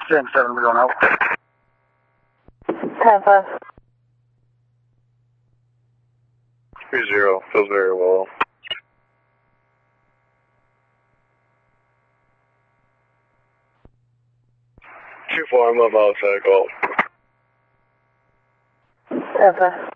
Same 7, we're going out. 10-5. 3-0, feels very well. Too far, I'm up outside, go. 10-5.